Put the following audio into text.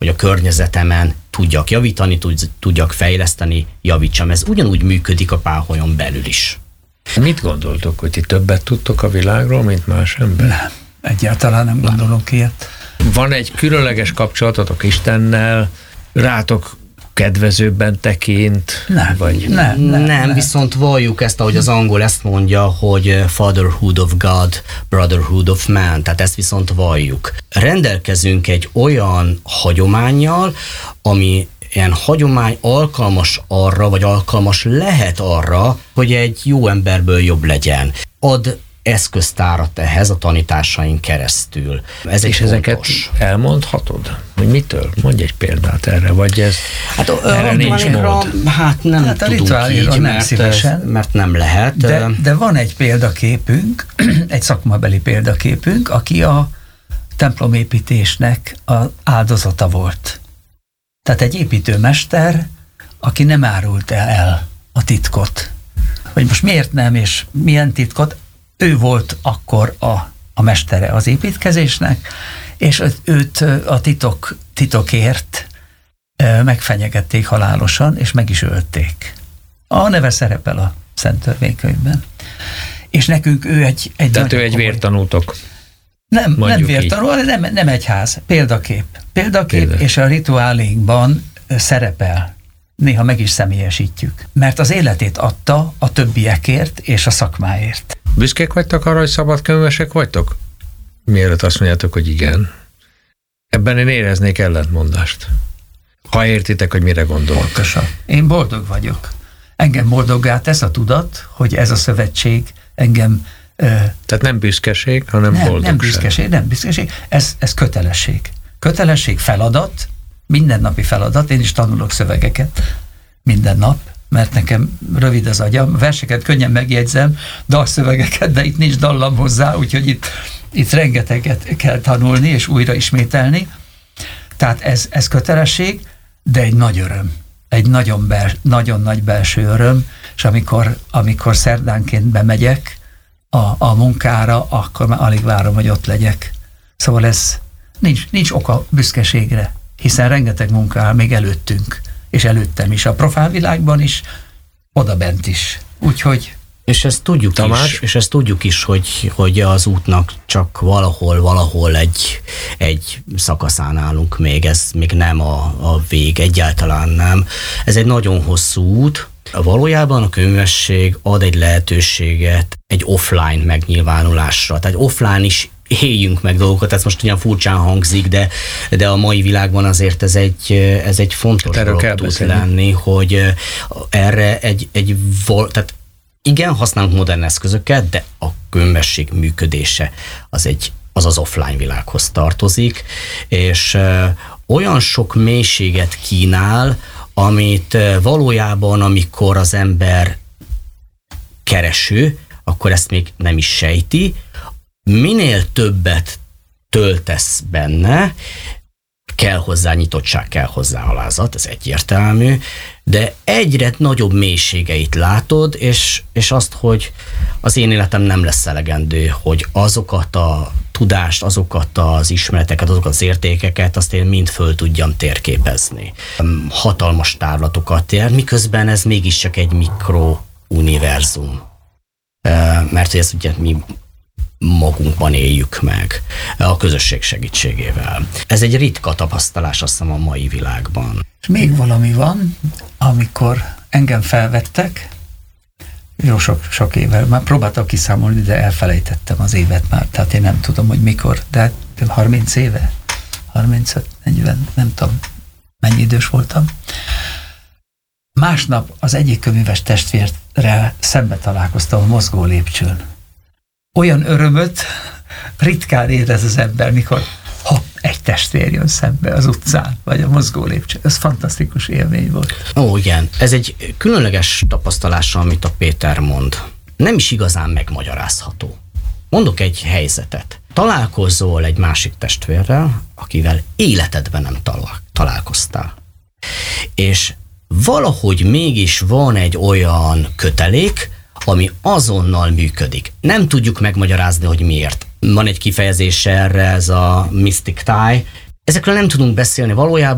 a környezetemen tudjak javítani, tudjak fejleszteni, javítsam. Ez ugyanúgy működik a páholyon belül is. Mit gondoltok, hogy ti többet tudtok a világról, mint más ember? Nem, egyáltalán nem gondolok ilyet. Van egy különleges kapcsolatotok Istennel, rátok kedvezőbben tekint? Nem, viszont valljuk ezt, ahogy az angol ezt mondja, hogy fatherhood of God, brotherhood of man, tehát ezt viszont valljuk. Rendelkezünk egy olyan hagyománnyal, ami ilyen hagyomány alkalmas arra, vagy alkalmas lehet arra, hogy egy jó emberből jobb legyen. Ad eszköztárat ehhez a tanításaink keresztül. Ez és ezeket elmondhatod? Hogy mitől? Mondj egy példát erre, vagy ez erre nincs mód? Hát nem tudunk így, mert nem lehet. De van egy példaképünk, egy szakmabeli példaképünk, aki a templomépítésnek az áldozata volt. Tehát egy építőmester, aki nem árult el a titkot. Hogy most miért nem, és milyen titkot, ő volt akkor a mestere az építkezésnek, és őt a titokért megfenyegették halálosan, és meg is ölték. A neve szerepel a Szent Törvénykönyvben. És nekünk ő egy tehát ő egy vértanútok. Nem vértanú, nem egyház. Példakép, és a rituálénkban szerepel. Néha meg is személyesítjük. Mert az életét adta a többiekért és a szakmáért. Büszkék vagytok arra, hogy szabadkönyvesek vagytok? Mielőtt azt mondjátok, hogy igen. Ebben én éreznék ellentmondást. Ha értitek, hogy mire gondolok. Pontosan. Én boldog vagyok. Engem boldoggá tesz a tudat, hogy ez a szövetség engem... Tehát nem büszkeség, hanem boldogság. Nem büszkeség. Ez kötelesség. Kötelesség, feladat, mindennapi feladat. Én is tanulok szövegeket minden nap, mert nekem rövid az agyam. Verseket könnyen megjegyzem, dalszövegeket, de itt nincs dallam hozzá, úgyhogy itt rengeteget kell tanulni és újra ismételni. Tehát ez kötelesség, de egy nagy öröm. Egy nagyon nagy belső öröm, és amikor szerdánként bemegyek a munkára, akkor már alig várom, hogy ott legyek. Szóval ez nincs oka büszkeségre, hiszen rengeteg munka áll még előttünk, és előttem is, a profán világban is, odabent is. Úgyhogy... És ezt tudjuk is, hogy az útnak csak valahol egy szakaszán állunk még, ez még nem a vég, egyáltalán nem. Ez egy nagyon hosszú út. Valójában a könyvesség ad egy lehetőséget egy offline megnyilvánulásra. Tehát offline is éljünk meg dolgokat, ez most ugyan furcsán hangzik, de a mai világban azért ez egy fontos dolog tud lenni, hogy erre tehát igen, használunk modern eszközöket, de a könyvesség működése az offline világhoz tartozik, és olyan sok mélységet kínál, amit valójában, amikor az ember kereső, akkor ezt még nem is sejti. Minél többet töltesz benne, kell hozzá nyitottság, kell hozzá alázat, ez egyértelmű, de egyre nagyobb mélységeit látod, és azt, hogy az én életem nem lesz elegendő, hogy azokat a tudást, azokat az ismereteket, azokat az értékeket, azt én mind föl tudjam térképezni. Hatalmas távlatokat ér, miközben ez mégiscsak egy mikrouniverzum. Mert hogy ezt ugye mi magunkban éljük meg a közösség segítségével. Ez egy ritka tapasztalás, azt hiszem, a mai világban. És még valami van, amikor engem felvettek, jó sok évvel, már próbáltam kiszámolni, de elfelejtettem az évet már, tehát én nem tudom, hogy mikor, de 30 éve, 35, 40, nem tudom, mennyi idős voltam. Másnap az egyik könyves testvérrel szembe találkoztam a mozgó lépcsőn. Olyan örömöt ritkán érez az ember, mikor egy testvér jön szembe az utcán, vagy a mozgó lépcsőn. Ez fantasztikus élmény volt. Ó, igen. Ez egy különleges tapasztalás, amit a Péter mond. Nem is igazán megmagyarázható. Mondok egy helyzetet. Találkozol egy másik testvérrel, akivel életedben nem találkoztál. És valahogy mégis van egy olyan kötelék, ami azonnal működik. Nem tudjuk megmagyarázni, hogy miért. Van egy kifejezés erre, ez a mystic tie. Ezekről nem tudunk beszélni valójában,